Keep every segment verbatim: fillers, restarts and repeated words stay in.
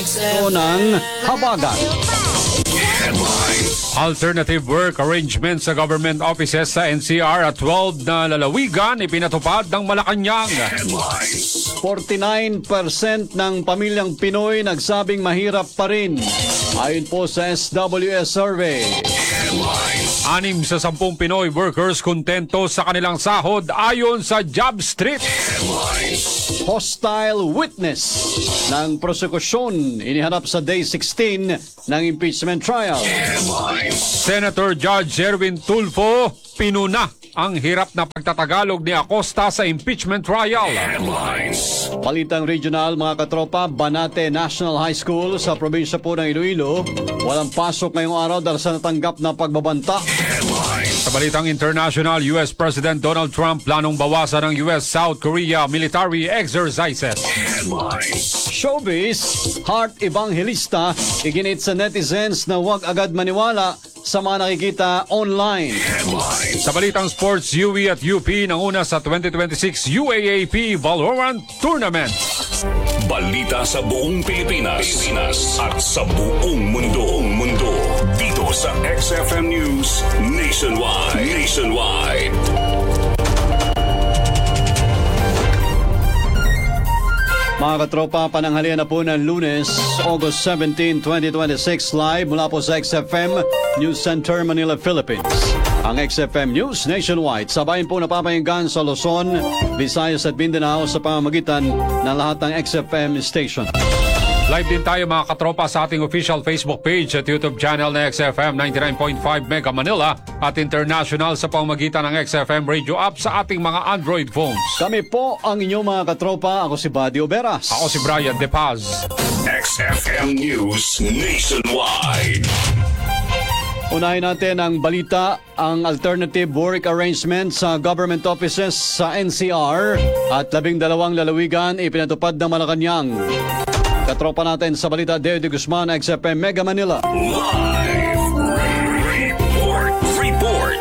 ng habagat. Alternative work arrangements sa government offices sa N C R at twelve na lalawigan ipinatupad ng Malacanang. forty-nine percent ng pamilyang Pinoy nagsabing mahirap pa rin, ayon po sa S W S survey. Anim sa sampung Pinoy workers kontento sa kanilang sahod ayon sa Job Street. Hostile witness ng prosekusyon inihanap sa day sixteen ng impeachment trial. Senator Judge Erwin Tulfo pinuna ang hirap na pagtatagalog ni Acosta sa impeachment trial. Balitang regional, mga katropa, Banate National High School sa probinsya po ng Iloilo walang pasok ngayong araw dahil sa natanggap na pagbabanta. Sa balitang international, U S President Donald Trump planong bawasan ng U S South Korea military exercises. Showbiz, Heart Evangelista iginit sa netizens na huwag agad maniwala sa mga nakikita online. Sa balitang sports, U W at U P nanguna sa twenty twenty-six U A A P Valorant Tournament. Balita sa buong Pilipinas, Pilipinas at sa buong mundo, buong mundo. Dito sa X F M News Nationwide. Nationwide. Mga katropa, pananghalian na po ng Lunes, August seventeenth, twenty twenty-six, live mula po sa X F M News Center, Manila, Philippines. Ang X F M News Nationwide, sabayin po napapahinggan sa Luzon, Visayas at Mindanao sa pamamagitan ng lahat ng X F M station. Live din tayo mga katropa sa ating official Facebook page at YouTube channel na X F M ninety-nine point five Mega Manila at international sa pamamagitan ng X F M radio app sa ating mga Android phones. Kami po ang inyong mga katropa. Ako si Buddy Oberas. Ako si Brian De Paz. X F M News Nationwide. Unahin natin ang balita, ang alternative work arrangement sa government offices sa N C R at labing dalawang lalawigan ipinatupad ng Malacanang. Katropa natin sa balita, Deo de Guzman, X F M Mega Manila. Live report, report.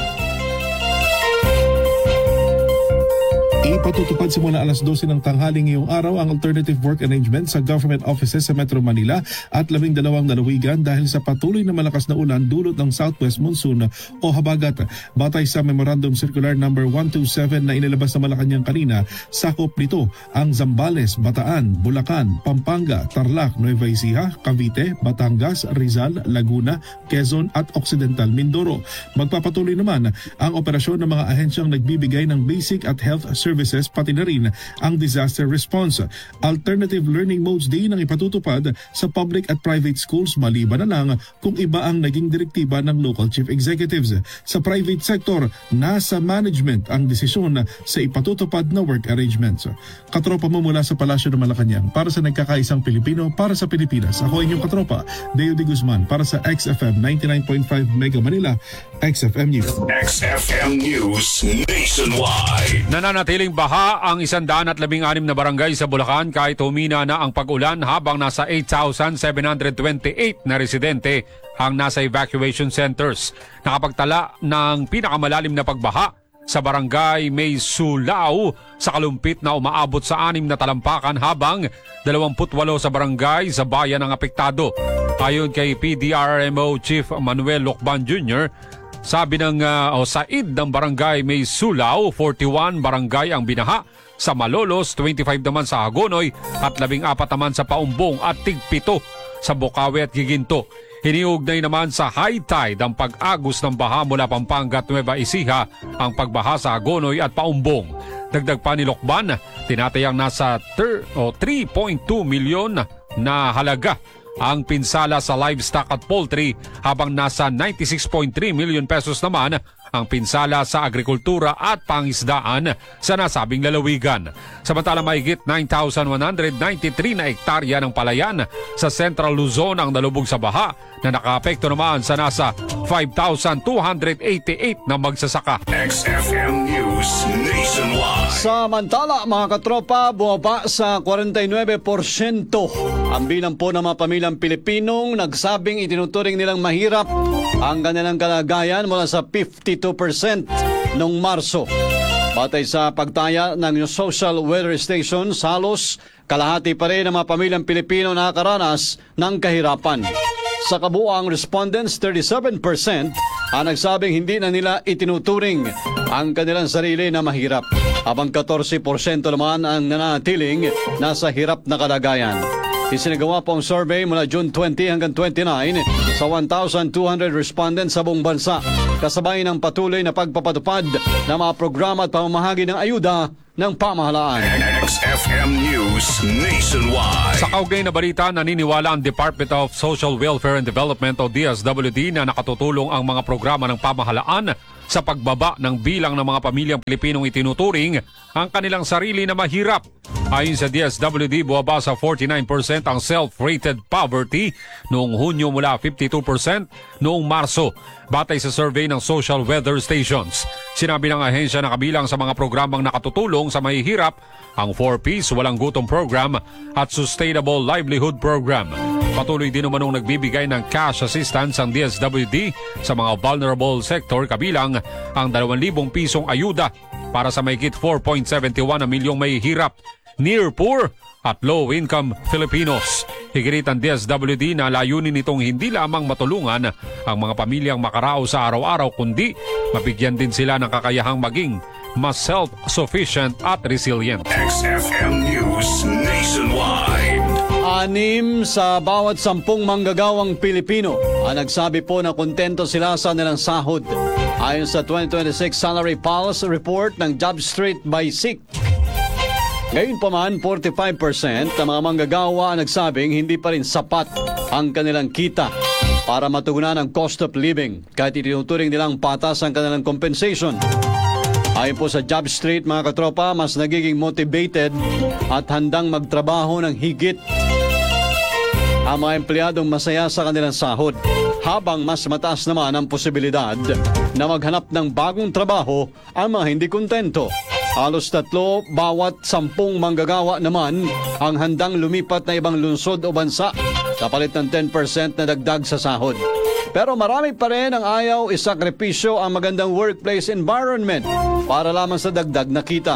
Ipatutupad simula alas dose ng tanghali ngayong araw ang alternative work arrangement sa government offices sa Metro Manila at labing dalawang lalawigan dahil sa patuloy na malakas na ulan dulot ng southwest monsoon o habagat. Batay sa Memorandum Circular number one twenty-seven na inilabas na Malacanang kanina, sakop nito ang Zambales, Bataan, Bulacan, Pampanga, Tarlac, Nueva Ecija, Cavite, Batangas, Rizal, Laguna, Quezon at Occidental Mindoro. Magpapatuloy naman ang operasyon ng mga ahensyang nagbibigay ng basic at health services pati na rin ang disaster response. Alternative learning modes din ang ipatutupad sa public at private schools maliban na lang kung iba ang naging direktiba ng local chief executives. Sa private sector, nasa management ang desisyon sa ipatutupad na work arrangements. Katropa mo mula sa Palasyo ng Malacanang para sa nagkakaisang Pilipino para sa Pilipinas. Ako inyong katropa, Deo de Guzman para sa X F M ninety-nine point five Mega Manila, X F M News. X F M News Nationwide. Nananatiling baha ang isandaan at labing anim na barangay sa Bulacan kahit humina na ang pag-ulan habang nasa eight thousand seven hundred twenty-eight na residente ang nasa evacuation centers. Nakapagtala ng pinakamalalim na pagbaha sa barangay May Sulao sa Kalumpit na umaabot sa anim na talampakan habang dalawampu't walo sa barangay sa bayan ang apektado. Ayon kay P D R R M O Chief Manuel Locban Junior, sabi ng uh, o said ng barangay May Sulao, forty-one barangay ang binaha. Sa Malolos, twenty-five naman sa Hagonoy at labing apat naman sa Paumbong at tigpito sa Bukawi at Giginto. Hiniugnay naman sa high tide ang pag-agos ng baha mula Pampanga at Nueva Ecija ang pagbaha sa Hagonoy at Paumbong. Dagdag pa ni Lokban, tinatayang nasa three point two milyon na halaga ang pinsala sa livestock at poultry habang nasa ninety-six point three million pesos naman ang pinsala sa agrikultura at pangisdaan sa nasabing lalawigan. Samantala mahigit nine thousand one hundred ninety-three na ektarya ng palayan sa Central Luzon ang nalubog sa baha na nakaapekto naman sa nasa five thousand two hundred eighty-eight na magsasaka. X F M News Nationwide. Samantala, mga katropa, bumaba sa forty-nine percent ang bilang po ng mga pamilyang Pilipinong nagsabing itinuturing nilang mahirap ang kanilang kalagayan mula sa fifty-two percent noong Marso. Batay sa pagtaya ng Social Weather Station, halos kalahati pa rin ng mga pamilyang Pilipino nakakaranas ng kahirapan. Sa kabuuang respondents, thirty-seven percent ang nagsabing hindi na nila itinuturing ang kanilang sarili na mahirap, habang fourteen percent naman ang nananatiling nasa hirap na kalagayan. Isinagawa po ang survey mula June twenty hanggang twenty-nine sa one thousand two hundred respondents sa buong bansa, kasabay ng patuloy na pagpapatupad ng mga programa at pamamahagi ng ayuda ng pamahalaan. X F M News Nationwide. Sa kaugnay na balita, naniniwala ang Department of Social Welfare and Development o D S W D na nakatutulong ang mga programa ng pamahalaan sa pagbaba ng bilang ng mga pamilyang Pilipinong itinuturing ang kanilang sarili na mahirap. Ayon sa D S W D, buwaba sa forty-nine percent ang self-rated poverty noong Hunyo mula fifty-two percent noong Marso, batay sa survey ng Social Weather Stations. Sinabi ng ahensya na kabilang sa mga programang nakatutulong sa mahihirap ang four Ps, Walang Gutom Program at Sustainable Livelihood Program. Patuloy din naman nung nagbibigay ng cash assistance ang D S W D sa mga vulnerable sector, kabilang ang dalawang libong pisong ayuda para sa mahigit four point seven one na milyong mahihirap, near poor at low-income Filipinos. Higit ang D S W D na layunin nitong hindi lamang matulungan ang mga pamilyang makaraos sa araw-araw, kundi mabigyan din sila ng kakayahang maging mas self-sufficient at resilient. X F M News Nationwide. Anim sa bawat sampung manggagawang Pilipino ang nagsabi po na kontento sila sa nilang sahod, ayon sa twenty twenty-six Salary Pulse Report ng JobStreet by S I C. Ngayon pa man, forty-five percent ng mga manggagawa ang nagsabing hindi pa rin sapat ang kanilang kita para matugunan ang cost of living, kahit itinuturing nilang patas ang kanilang compensation. Ayon po sa JobStreet, mga katropa, mas nagiging motivated at handang magtrabaho ng higit ang mga empleyadong masaya sa kanilang sahod, habang mas mataas naman ang posibilidad na maghanap ng bagong trabaho ang mga hindi kontento. Halos tatlo bawat sampung manggagawa naman ang handang lumipat na ibang lungsod o bansa kapalit ng ten percent na dagdag sa sahod. Pero marami pa rin ang ayaw isakripisyo ang magandang workplace environment para lamang sa dagdag na kita.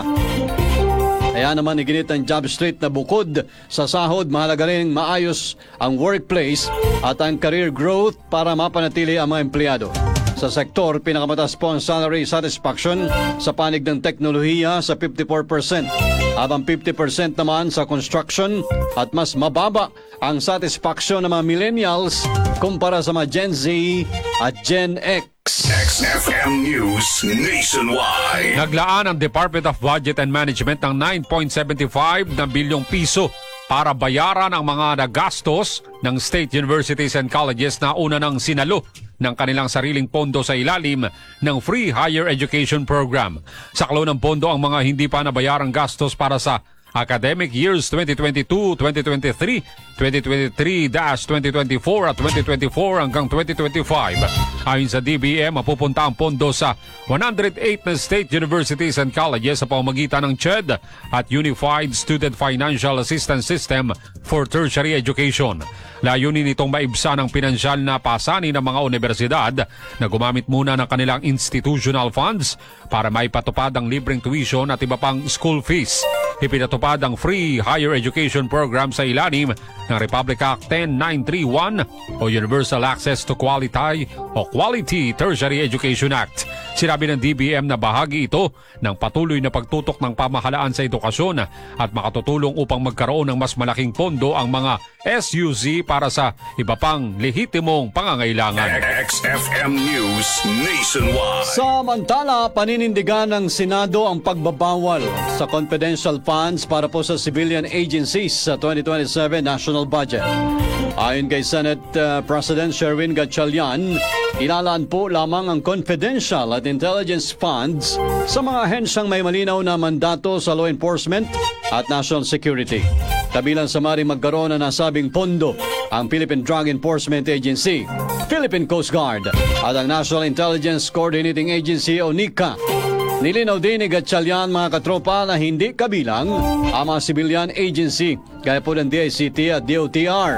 Kaya naman iginit ng JobStreet na bukod sa sahod, mahalaga rin maayos ang workplace at ang career growth para mapanatili ang mga empleyado. Sa sektor, pinakamataas po ang salary satisfaction sa panig ng teknolohiya sa fifty-four percent, habang fifty percent naman sa construction, at mas mababa ang satisfaction ng mga millennials kumpara sa mga Gen Z at Gen X. X F M News Nationwide. Naglaan ang Department of Budget and Management ng nine point seven five na bilyong piso para bayaran ang mga nagastos ng state universities and colleges na una ng sinalo ng kanilang sariling pondo sa ilalim ng Free Higher Education Program. Saklaw ng pondo ang mga hindi pa nabayarang gastos para sa academic years twenty twenty-two, twenty twenty-three, twenty twenty-three to twenty twenty-four at twenty twenty-four hanggang twenty twenty-five. Ayon sa D B M, mapupunta ang pondo sa one hundred eight na state universities and colleges sa pamamagitan ng C H E D at Unified Student Financial Assistance System for Tertiary Education. Layunin nitong maibsan ang pinansyal na pasanin ng mga universidad na gumamit muna ng kanilang institutional funds para maipatupad ang libreng tuition at iba pang school fees. Ipinatupad ang Free Higher Education Program sa ilalim ng Republic Act ten nine thirty-one o Universal Access to Quality o Quality Tertiary Education Act. Sinabi ng D B M na bahagi ito ng patuloy na pagtutok ng pamahalaan sa edukasyon at makatutulong upang magkaroon ng mas malaking pondo ang mga S U Z para sa iba pang lehitimong pangangailangan. X F M News Nationwide. Samantala, paninindigan ng Senado ang pagbabawal sa confidential funds para po sa civilian agencies sa twenty twenty-seven national budget. Ayon kay Senate uh, President Sherwin Gatchalian, ilalaan po lamang ang confidential at intelligence funds sa mga ahensyang may malinaw na mandato sa law enforcement at national security. Kabilang sa maring magkaroon na nasabing pondo ang Philippine Drug Enforcement Agency, Philippine Coast Guard at ang National Intelligence Coordinating Agency o NICA. Nilinaw din ni Gatchalian, mga katropa, na hindi kabilang ang mga civilian agency gaya po ng D I C T at D O T R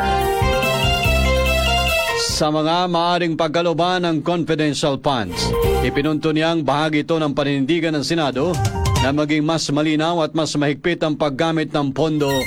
sa mga maaring pagkaloban ng confidential funds. Ipinunto niyang bahagi ito ng paninindigan ng Senado na maging mas malinaw at mas mahigpit ang paggamit ng pondo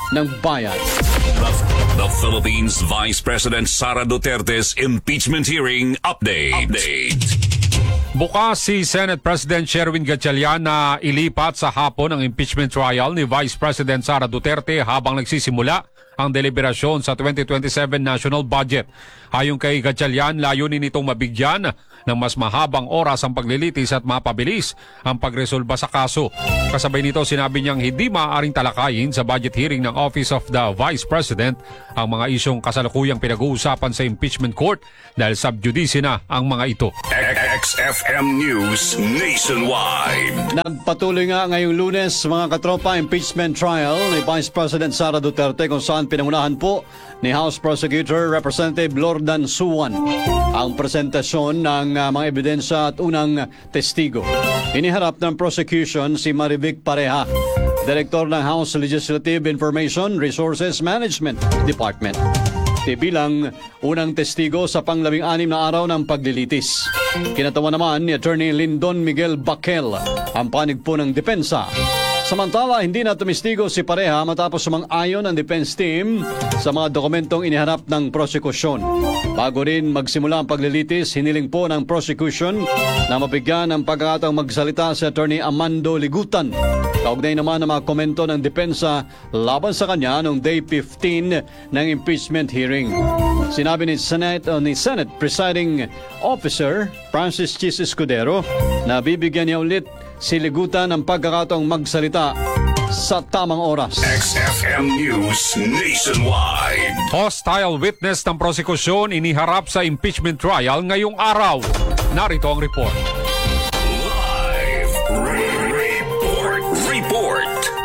ng bayan. The, the Philippines Vice President Sara Duterte's impeachment hearing update. Update. Bukas si Senate President Sherwin Gatchalian na ilipat sa hapon ang impeachment trial ni Vice President Sara Duterte habang nagsisimula ang deliberasyon sa twenty twenty-seven national budget. Ayon kay Gatchalian, layunin nitong mabigyan ng mas mahabang oras ang paglilitis at mapabilis ang pagresolba sa kaso. Kasabay nito, sinabi niyang hindi maaaring talakayin sa budget hearing ng Office of the Vice President ang mga isyong kasalukuyang pinag-uusapan sa impeachment court dahil sub judice na ang mga ito. X F M News Nationwide. Nagpatuloy nga ngayong Lunes mga katropa impeachment trial ni Vice President Sara Duterte kung saan pinangunahan po ni House Prosecutor Representative Lordan Suwan ang presentasyon ng uh, mga ebidensya at unang testigo. Iniharap ng prosecution si Marivic Pareha, Director ng House Legislative Information Resources Management Department. Bilang unang testigo sa panglabing-anim na araw ng paglilitis. Kinatawa naman ni Attorney Lindon Miguel Baquel ang panig po ng depensa. Samantala, hindi na tumistigo si Pareha matapos sumang-ayon ang defense team sa mga dokumentong iniharap ng prosekusyon. Bago rin magsimula ang paglilitis, hiniling po ng prosecution na mabigyan ng pagkakataong magsalita si Attorney Amando Ligutan. Kaugnay naman ang mga komento ng depensa laban sa kanya noong day fifteen ng impeachment hearing. Sinabi ni Senate, uh, ni Senate Presiding Officer Francis Chis Escudero na bibigyan niya ulit si Ligutan ng pagkakataong magsalita sa tamang oras. X F M News Nationwide. Hostile witness ng prosekusyon iniharap sa impeachment trial ngayong araw. Narito ang report. Live report. Report.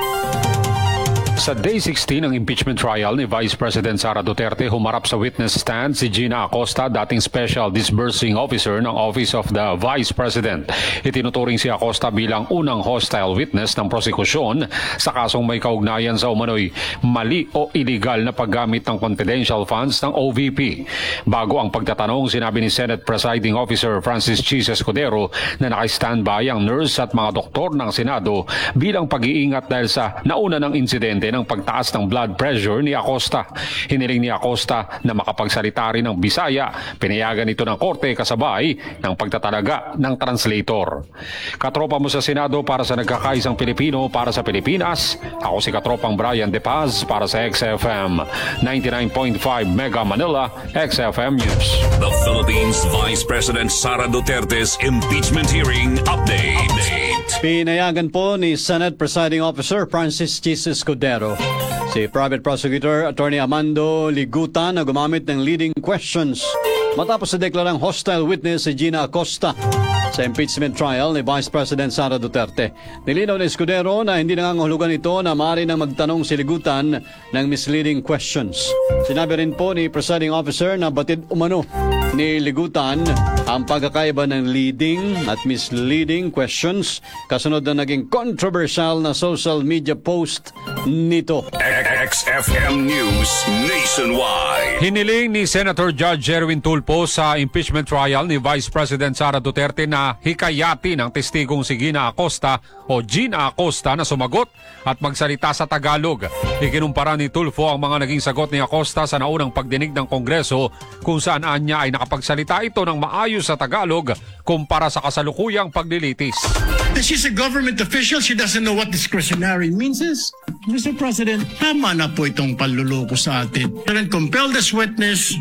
Sa day sixteen ng impeachment trial ni Vice President Sara Duterte, humarap sa witness stand si Gina Acosta, dating Special Disbursing Officer ng Office of the Vice President. Itinuturing si Acosta bilang unang hostile witness ng prosekusyon sa kasong may kaugnayan sa umano'y mali o illegal na paggamit ng confidential funds ng O V P. Bago ang pagtatanong, sinabi ni Senate Presiding Officer Francis Chis Escudero na naka-standby ang nurse at mga doktor ng Senado bilang pag-iingat dahil sa nauna ng insidente ng pagtaas ng blood pressure ni Acosta. Hiniling ni Acosta na makapagsalita rin ng Bisaya. Pinayagan ito ng korte kasabay ng pagtatalaga ng translator. Katropa mo sa Senado para sa nagkakaisang Pilipino para sa Pilipinas. Ako si Katropang Brian De Paz para sa X F M ninety-nine point five Mega Manila, X F M News. The Philippines Vice President Sara Duterte's impeachment hearing update. Update. Pinayagan po ni Senate Presiding Officer Francis Chis Escudero si Private Prosecutor Attorney Amando Ligutan na gumamit ng leading questions matapos sa deklarang hostile witness si Gina Acosta sa impeachment trial ni Vice President Sara Duterte. Nilinaw ni Escudero na hindi nangangahulugan ito na maaari nang magtanong si Ligutan ng misleading questions. Sinabi rin po ni Presiding Officer na batid umano ni Ligutan ang pagkakaiba ng leading at misleading questions kasunod na naging controversial na social media post nito. X F M News Nationwide. Hiniling ni Senator Judge Jerwin Tulfo sa impeachment trial ni Vice President Sara Duterte na hikayatin ang testigong si Gina Acosta o Gina Acosta na sumagot at magsalita sa Tagalog. Ikinumpara ni Tulfo ang mga naging sagot ni Acosta sa naunang pagdinig ng Kongreso kung saan anya ay nakapagsalita ito ng maayos sa Tagalog kumpara sa kasalukuyang paglilitis. She's a government official. She doesn't know what discretionary means is. Mister President, tama na po itong panluloko sa atin. And compel this witness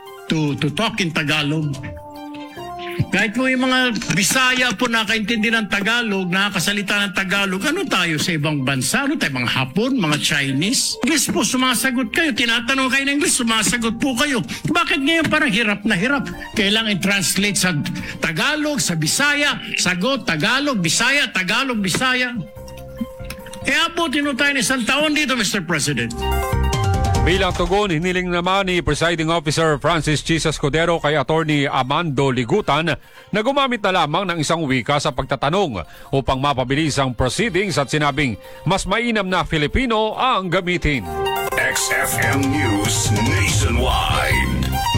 to to talk in Tagalog. Kahit po yung mga Bisaya po nakaintindi ng Tagalog, nakakasalita ng Tagalog, ano tayo sa ibang bansa? Ano tayo, mga Hapon, mga Chinese? English po, sumasagot kayo. Tinatanong kayo ng English, sumasagot po kayo. Bakit ngayon parang hirap na hirap? Kailangan i-translate sa Tagalog, sa Bisaya, sagot, Tagalog, Bisaya, Tagalog, Bisaya. Kaya po, tinutayin isang taon dito, Mister President. Bilang tugon, hiniling naman ni Presiding Officer Francis Chis Escudero kay Attorney Amando Ligutan na gumamit na lamang ng isang wika sa pagtatanong upang mapabilis ang proceedings at sinabing mas mainam na Filipino ang gamitin. X F M News Nationwide.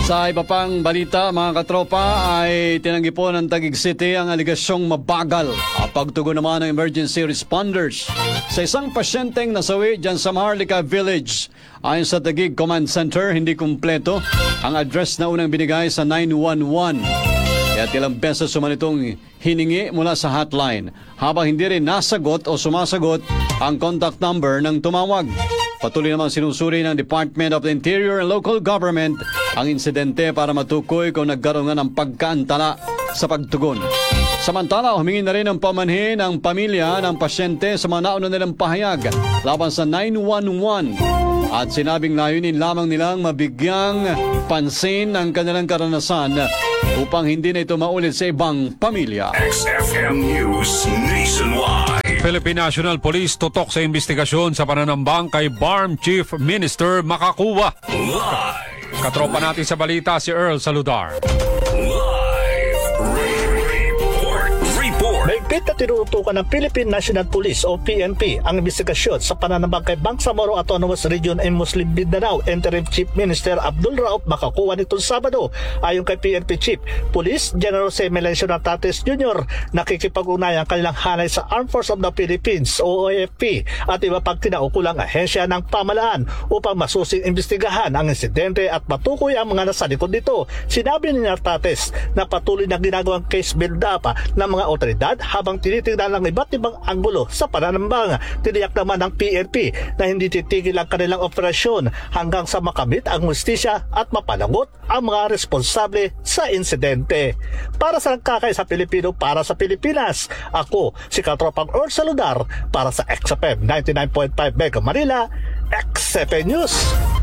Sa iba pang balita, mga katropa, ay tinanggi po ng Taguig City ang aligasyong mabagal ang pagtugon naman ng emergency responders sa isang pasyenteng nasawi dyan sa Maharlika Village. Ayon sa Taguig Command Center, hindi kumpleto ang address na unang binigay sa nine one one. Kaya ilang beses sumanitong hiningi mula sa hotline habang hindi rin nasagot o sumasagot ang contact number ng tumawag. Patuloy naman sinusuri ng Department of the Interior and Local Government ang insidente para matukoy kung nagkaroon nga ng pagkaantala sa pagtugon. Samantala, humingi na rin ng pamanhin ang pamilya ng pasyente sa mga nauna nilang pahayag laban sa nine one one at sinabing layunin lamang nilang mabigyang pansin ang kanilang karanasan upang hindi na ito maulit sa ibang pamilya. X F M News Nationwide. Philippine National Police tutok sa investigasyon sa pananambang kay B A R M Chief Minister Makakuwa. Live. Katropa natin sa balita si Earl Saludar. Live. Report. Report. Mahigpit na tinutukan ng Philippine National Police o P N P ang investigasyon sa pananambang kay Bangsamoro Autonomous Region and Muslim Mindanao Interim Chief Minister Abdul Rauf Makakuwa nitong Sabado. Ayon kay P N P Chief Police General Jose Melencio Natates Junior, nakikipag-ugnayan ang kanilang hanay sa Armed Forces of the Philippines o O A F P at iba pang kinaukulang ahensya ng pamalaan upang masusing imbestigahan ang insidente at matukoy ang mga nasa likod nito. Sinabi ni Natates na patuloy na ginagawang case build-up ng mga otoridad habang tinitingnan ang iba't ibang anggulo sa pananambang. Tiniyak naman ng P N P na hindi titigil ang kanilang operasyon hanggang sa makamit ang hustisya at mapanagot ang mga responsable sa insidente. Para sa nagkakaisa Pilipino, para sa Pilipinas, ako si Katropang Earl Saludar para sa X F M ninety-nine point five Mega Manila, X F M News.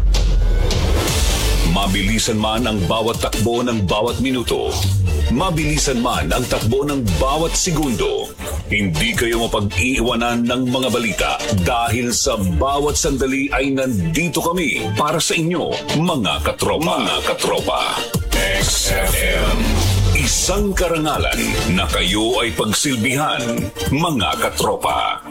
Mabilisan man ang bawat takbo ng bawat minuto, mabilisan man ang takbo ng bawat segundo, hindi kayo mapag-iiwanan ng mga balita dahil sa bawat sandali ay nandito kami para sa inyo, mga katropa. Mga katropa. X F M. Isang karangalan na kayo ay pagsilbihan, mga katropa.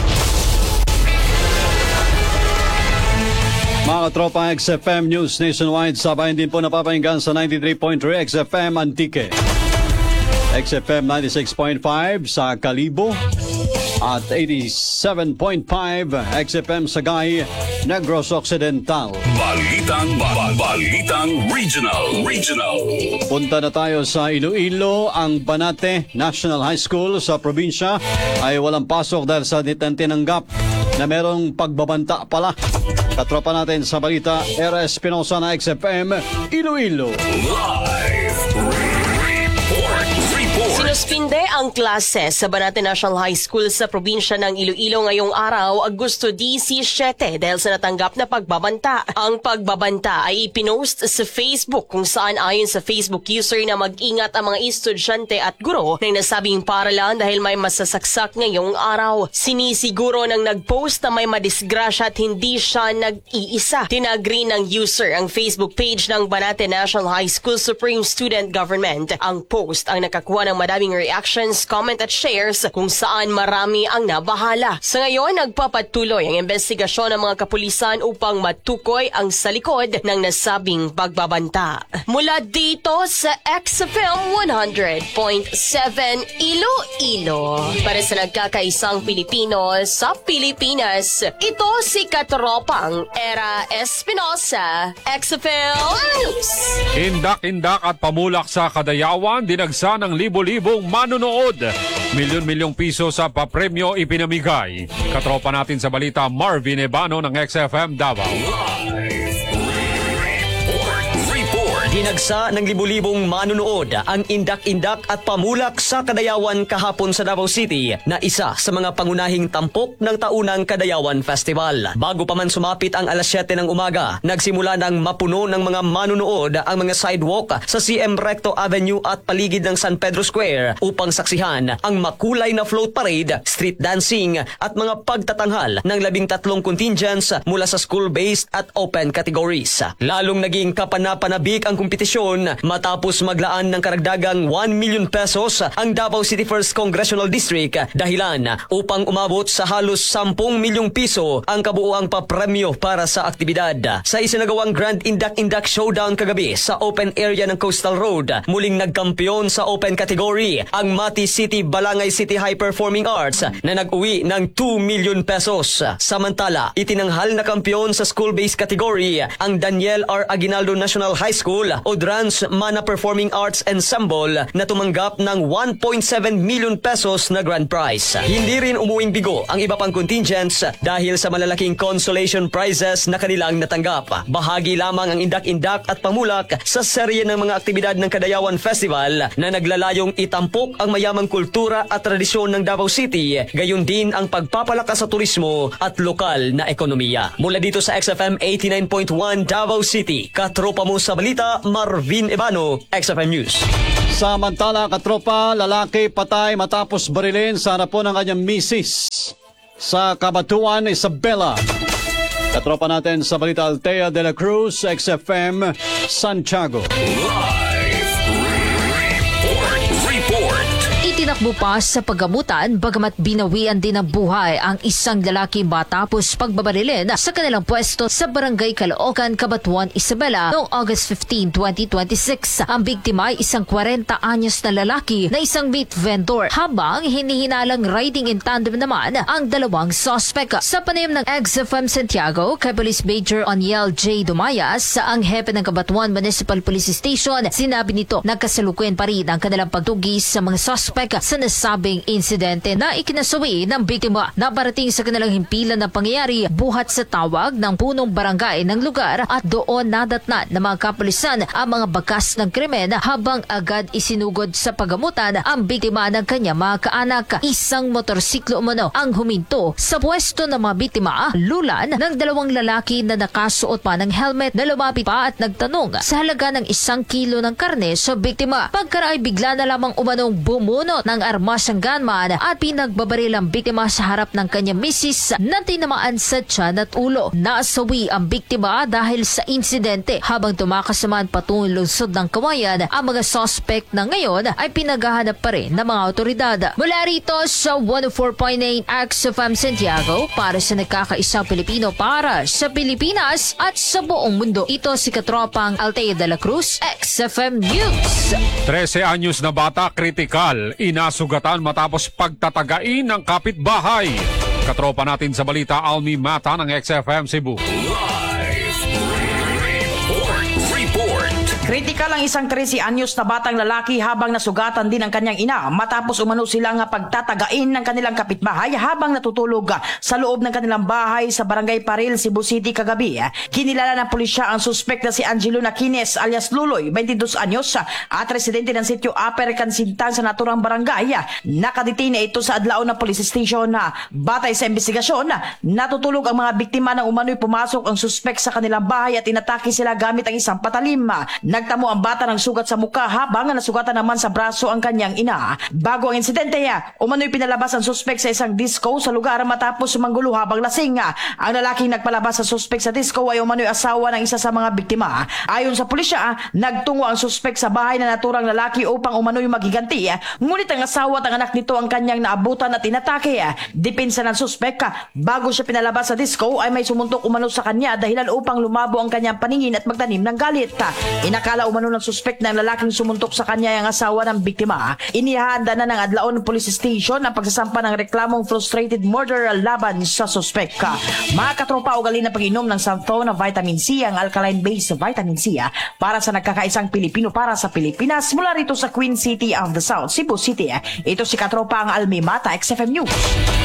Mga tropa, X F M News Nationwide, sabayan din po napapahinggan sa ninety-three point three X F M Antique, X F M ninety-six point five sa Kalibo at eighty-seven point five X F M Sagay, Negros Occidental. Balitang ba- Balitang Regional Regional. Punta na tayo sa Iloilo. Ang Banate National High School sa probinsya ay walang pasok dahil sa tinanggap na merong pagbabanta pala. Katropa natin sa balita, R S Espinosa na X F M Iloilo. Live report. Report. Sinuspinde ang klase sa Banate National High School sa probinsya ng Iloilo ngayong araw, Agosto seventeen, dahil sa natanggap na pagbabanta. Ang pagbabanta ay ipinost sa Facebook kung saan ayon sa Facebook user na mag-ingat ang mga estudyante at guro ng nasabing paralan dahil may masasaksak ngayong araw. Sinisiguro ng nag-post na may madisgrasya at hindi siya nag-iisa. Tinagri ng user ang Facebook page ng Banate National High School Supreme Student Government. Ang post ang nakakuha ng madaming reactions, comment at shares kung saan marami ang nabahala. Sa ngayon, nagpapatuloy ang investigasyon ng mga kapulisan upang matukoy ang sa likod ng nasabing pagbabanta. Mula dito sa X F M one hundred point seven Iloilo, para sa nagkakaisang Pilipino sa Pilipinas, ito si Katropang Era Espinosa, X F M News. Indak-indak at pamulak sa Kadayawan, dinagsa ng libo-libong manunood. Milyon-milyong piso sa papremyo ipinamigay. Katropa natin sa balita, Marvin Ebano ng X F M Davao. Dinagsa ng libu-libong manunood ang indak-indak at pamulak sa Kadayawan kahapon sa Davao City na isa sa mga pangunahing tampok ng taunang Kadayawan Festival. Bago pa man sumapit ang alas siyete ng umaga, nagsimula ng mapuno ng mga manunood ang mga sidewalk sa C M Recto Avenue at paligid ng San Pedro Square upang saksihan ang makulay na float parade, street dancing at mga pagtatanghal ng labing tatlong contingents mula sa school-based at open categories. Lalong naging kapanapanabik ang kompetisyon petisyon matapos maglaan ng karagdagang one million pesos ang Davao City First Congressional District dahilan upang umabot sa halos ten milyong piso ang kabuuang papremyo para sa aktibidad. Sa isinagawang Grand Indak-Indak Showdown kagabi sa open area ng Coastal Road, muling nagkampiyon sa open category ang Mati City Balangay City High Performing Arts na nag-uwi ng two million pesos. Samantala, itinanghal na kampiyon sa school-based category ang Daniel R. Aguinaldo National High School o Drans Mana Performing Arts Ensemble na tumanggap ng one point seven million pesos na grand prize. Hindi rin umuwing bigo ang iba pang contingents dahil sa malalaking consolation prizes na kanilang natanggap. Bahagi lamang ang indak-indak at pamulak sa serye ng mga aktibidad ng Kadayawan Festival na naglalayong itampok ang mayamang kultura at tradisyon ng Davao City, gayon din ang pagpapalakas sa turismo at lokal na ekonomiya. Mula dito sa X F M eighty-nine point one Davao City, katropa mo sa balita, Marvin Ebano, X F M News. Samantala, katropa, lalaki patay matapos barilin sa harapan ng kanyang misis sa Cabatuan, Isabela. Katropa natin sa balita, Altea de la Cruz, X F M, Santiago. Live report. Report. Itinakbo pa sa paggamutan bagamat binawian din ng buhay ang isang lalaki matapos pagbabarilin sa kanilang pwesto sa Barangay Caloocan, Cabatuan, Isabela noong August fifteenth, twenty twenty-six. Ang biktima ay isang forty anyos na lalaki na isang meat vendor habang hinihinalang riding in tandem naman ang dalawang suspect. Sa panayam ng X F M Santiago kay Police Major Oniel J. Dumayas, ang hepe ng Cabatuan Municipal Police Station, sinabi nito nagkasalukuyan pa rin ang kanilang pagtugis sa mga suspect sa nasabing insidente na ikinasawi ng biktima. Nabarating sa kanilang himpilan ng pangyayari buhat sa tawag ng punong barangay ng lugar at doon nadatnan ng mga kapulisan ang mga bakas ng krimen habang agad isinugod sa paggamutan ang biktima ng kanyang mga kaanak. Isang motorsiklo umano ang huminto sa pwesto ng mga biktima, lulan ng dalawang lalaki na nakasuot pa ng helmet na lumapit pa at nagtanong sa halaga ng isang kilo ng karne sa biktima. Pagkaraay bigla na lamang umanong bumunot ng armas ang gunman at pinagbabaril ang biktima sa harap ng kanyang misis na tinamaan sa tiyan at ulo. Nasawi ang biktima dahil sa insidente habang tumakas naman patungong lungsod ng Kawayan. Ang mga suspect na ngayon ay pinaghahanap pa rin ng mga otoridad. Mula rito sa one oh four point eight X F M Santiago para sa nagkakaisang Pilipino para sa Pilipinas at sa buong mundo. Ito si Katropang Altea de la Cruz, X F M News. thirteen anyos na bata kritikal, inasugatan matapos pagtatagain ng kapitbahay. Katropa natin sa balita, Almi Mata ng X F M Cebu. Live report. Report. Kritikal ang isang thirteen anyos na batang lalaki habang nasugatan din ang kanyang ina matapos umano sila nga pagtatagain ng kanilang kapitbahay habang natutulog sa loob ng kanilang bahay sa Barangay Paril, Cebu City kagabi. Kinilala ng pulisya ang suspect na si Angelo Nakines alias Luloy, twenty-two anyos at residente ng sitio Aper Kansintang sa naturang barangay. Nakadetine ito sa adlaw na police station. Batay sa investigasyon, natutulog ang mga biktima nang umano'y pumasok ang suspect sa kanilang bahay at inatake sila gamit ang isang patalim. Nagtamo ang bata ng sugat sa mukha habang nasugatan naman sa braso ang kanyang ina. Bago ang insidente, umano'y pinalabas ang suspect sa isang disco sa lugar matapos sumanggulo habang lasing. Ang lalaking nagpalabas sa suspect sa disco ay umano'y asawa ng isa sa mga biktima. Ayon sa pulisya, nagtungo ang suspect sa bahay na naturang lalaki upang umano'y maghiganti. Ngunit ang asawa at ang anak nito ang kanyang naabutan at inatake. Depensa ng suspect, bago siya pinalabas sa disco ay may sumuntok umano sa kanya dahilan upang lumabo ang kanyang paningin at magtanim ng galit. Inakala umano ng suspect na ang lalaking sumuntok sa kanya ang asawa ng biktima. Inihanda na ng Adlaon Police Station ang pagsasampa ng reklamong frustrated murder laban sa suspect. Mga katropa, ugali na pag-inom ng Santo na vitamin C, ang alkaline-based vitamin C para sa nagkakaisang Pilipino para sa Pilipinas mula rito sa Queen City of the South, Cebu City. Ito si katropa ang Almi Mata, X F M News.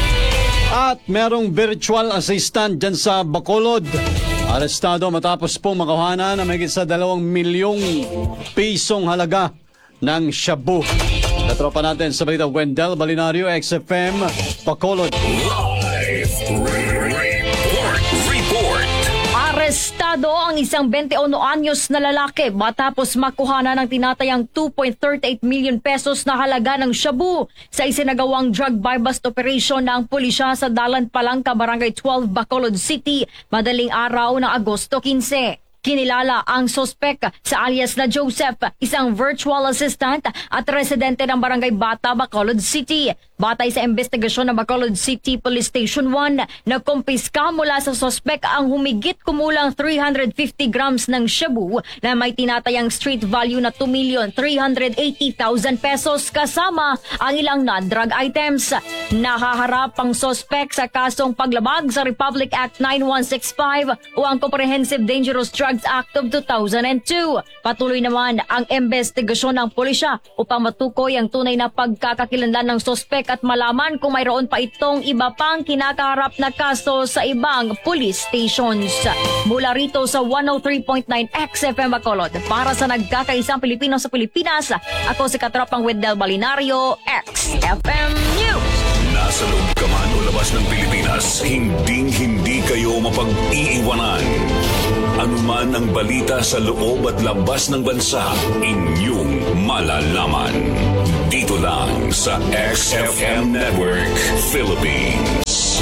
At merong virtual assistant dyan sa Bacolod. Arestado matapos pong makawahanan na mahigit sa dalawang milyong pisong halaga ng shabu. Katropa natin sa balita, Wendell Balinario, X F M, Bacolod. Live report. Report. Arestado ang isang twenty-one anyos na lalaki matapos makuhanan ng tinatayang two point three eight million pesos na halaga ng shabu sa isinagawang drug buy-bust operation ng pulisya sa Dalan Palangka, Barangay twelve, Bacolod City, madaling araw ng Agosto fifteen. Kinilala ang sospek sa alias na Joseph, isang virtual assistant at residente ng Barangay Bata, Bacolod City. Batay sa investigasyon ng Bacolod City Police Station one, nagkumpiska mula sa sospek ang humigit kumulang three hundred fifty grams ng shabu na may tinatayang street value na two million three hundred eighty thousand pesos kasama ang ilang non-drug items. Nakaharap ang sospek sa kasong paglabag sa Republic Act nine one six five o ang Comprehensive Dangerous Drugs Act of two thousand two. Patuloy naman ang investigasyon ng pulisya upang matukoy ang tunay na pagkakakilanlan ng sospek at malaman kung mayroon pa itong iba pang kinakaharap na kaso sa ibang police stations. Mula rito sa one oh three point nine X F M Bacolod, para sa nagkakaisang Pilipino sa Pilipinas, ako si Katropang Wendell Balinario, X F M News. Nasa loob ka man o labas ng Pilipinas, hinding-hindi kayo mapag-iiwanan. Anuman ang balita sa loob at labas ng bansa, inyong malalaman. Dito lang sa X F M Network Philippines.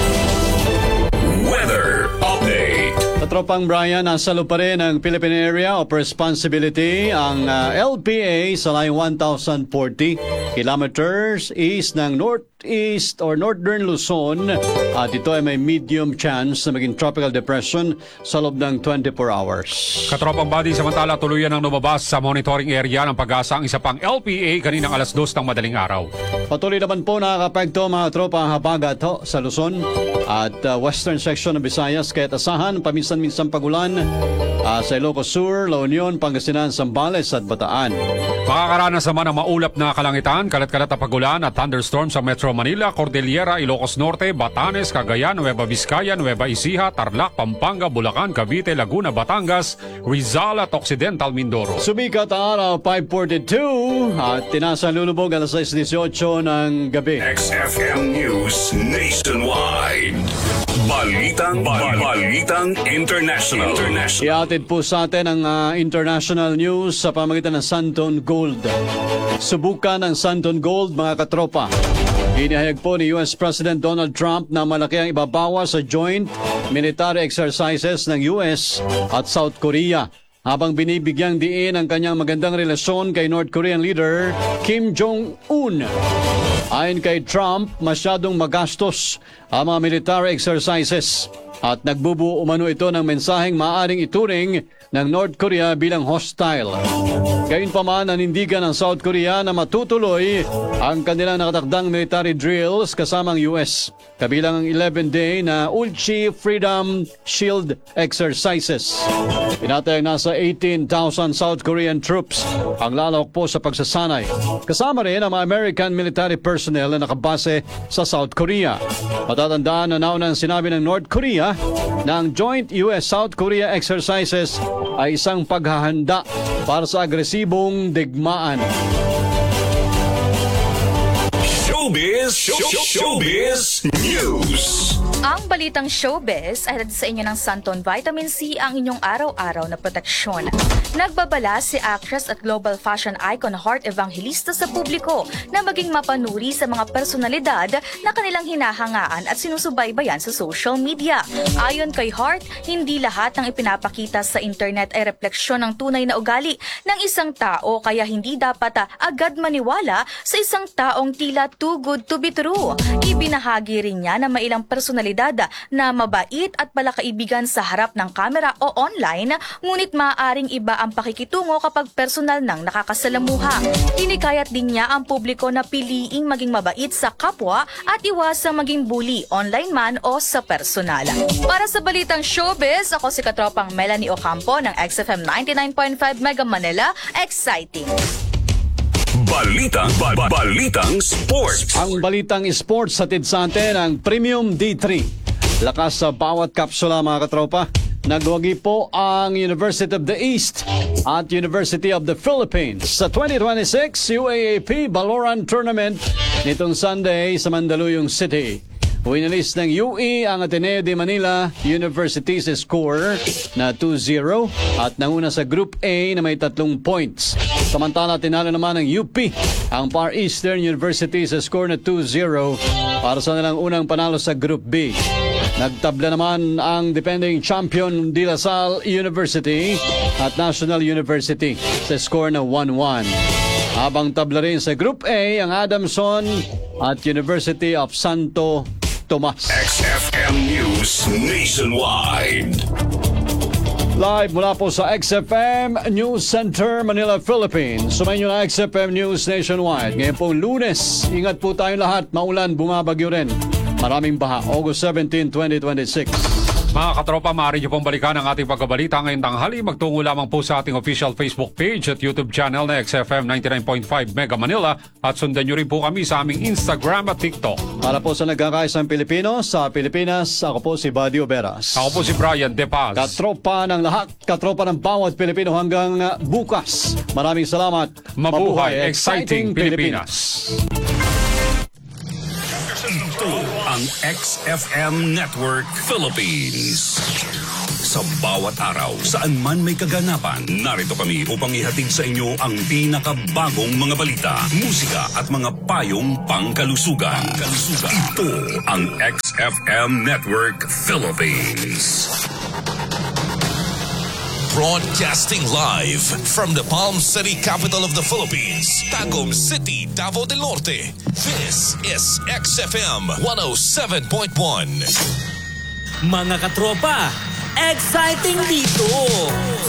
Weather Update. Katropang Brian, nasa lupa rin ang Philippine Area of Responsibility, ang uh, L P A sa line one thousand forty kilometers east ng northeast or northern Luzon, at ito ay may medium chance na maging tropical depression sa loob ng twenty-four hours. Katropang Buddy, samantala tuluyan ang lumabas sa monitoring area ng Pag-asa ang isa pang L P A kaninang alas dos ng madaling araw. Patuloy naman po nakakapekto mga tropa ang habagat ho, sa Luzon at uh, western section ng Visayas, kaya't asahan paminsan-minsan pagulan uh, sa Ilocos Sur, La Union, Pangasinan, Zambales at Bataan. Makakaranas naman ang maulap na kalangitan, kalat-kalat na pagulan at thunderstorm sa Metro Manila, Cordillera, Ilocos Norte, Batanes, Cagayan, Nueva Vizcaya, Nueva Ecija, Tarlac, Pampanga, Bulacan, Cavite, Laguna, Batangas, Rizal at Occidental Mindoro. Sumikat ang araw, five forty-two at tinasa lulubog alas sais dieciocho ng gabi. X F M News Nationwide. Balitang, bal- Balitang International. International. Iatid po sa atin ang uh, international news sa pamagitan ng Santon Gold. Subukan ng Santon Gold, mga katropa. Inihayag po ni U S President Donald Trump na malaki ang ibabawa sa joint military exercises ng U S at South Korea, habang binibigyang diin ang kanyang magandang relasyon kay North Korean leader Kim Jong-un. Ayon kay Trump, masyadong magastos ang mga military exercises at nagbubuo umano ito ng mensaheng maaaring ituring ng North Korea bilang hostile. Gayunpaman, nanindigan ng South Korea na matutuloy ang kanilang nakatakdang military drills kasamang U S, kabilang ang eleven-day na Ulchi Freedom Shield exercises. Pinatayang nasa eighteen thousand South Korean troops ang lalawak po sa pagsasanay. Kasama rin ang mga American military personnel na nakabase sa South Korea. Matatandaan na naunang sinabi ng North Korea na ang joint U S-South Korea exercises ay isang paghahanda para sa agresibong digmaan. Showbiz, show, Showbiz News. Ang balitang showbiz ay hatid sa inyo ng Santon Vitamin C, ang inyong araw-araw na proteksyon. Nagbabala si actress at global fashion icon Heart Evangelista sa publiko na maging mapanuri sa mga personalidad na kanilang hinahangaan at sinusubaybayan sa social media. Ayon kay Heart, hindi lahat ng ipinapakita sa internet ay refleksyon ng tunay na ugali ng isang tao, kaya hindi dapat ah, agad maniwala sa isang taong tila too good to be true. Ibinahagi rin niya na may ilang personalidad na mabait at palakaibigan sa harap ng kamera o online, ngunit maaaring iba ang pakikitungo kapag personal nang nakakasalamuha. Hinikayat din niya ang publiko na piliing maging mabait sa kapwa at iwasang maging bully, online man o sa personal. Para sa balitang showbiz, ako si Katropang Melanie Ocampo ng X F M ninety-nine point five Mega Manila. Exciting! Balitang, ba- ba- Balitang Sports. Ang Balitang Sports hatid sa atin ang Premium D three. Lakas sa bawat kapsula, mga katropa. Nagwagi po ang University of the East at University of the Philippines sa twenty twenty-six U A A P Baloran Tournament nitong Sunday sa Mandaluyong City. Winalis ng U E ang Ateneo de Manila University sa score na two zero at nanguna sa Group A na may tatlong points. Samantala, tinalo naman ng U P ang Far Eastern University sa score na two zero para sa nilang unang panalo sa Group B. Nagtabla naman ang defending champion De La Salle University at National University sa score na one one. Habang tabla rin sa Group A ang Adamson at University of Santo Tomas. X F M News Nationwide. Live mula po sa X F M News Center, Manila, Philippines. Sumayin nyo na X F M News Nationwide. Ngayon pong Lunes, ingat po tayong lahat. Maulan, bumabagyo rin. Maraming baha. August seventeenth, twenty twenty-six. Mga katropa, maaari niyo pong balikan ang ating pagkabalita ngayong tanghali. Magtungo lamang po sa ating official Facebook page at YouTube channel na X F M ninety-nine point five Mega Manila at sundan niyo rin po kami sa aming Instagram at TikTok. Para po sa nagkakaisang Pilipino, sa Pilipinas, ako po si Buddy Oberas. Ako po si Brian De Paz. Katropa ng lahat, katropa ng bawat Pilipino hanggang uh, bukas. Maraming salamat. Mabuhay, exciting Pilipinas. Ito ang X F M Network Philippines. Sa bawat araw, saan man may kaganapan, narito kami upang ihatid sa inyo ang pinakabagong mga balita, musika at mga payong pangkalusugan. Kalusugan. Ito ang X F M Network Philippines. Broadcasting live from the Palm City, capital of the Philippines, Tagum City, Davao del Norte. This is X F M one oh seven point one. Mga katropa, exciting dito!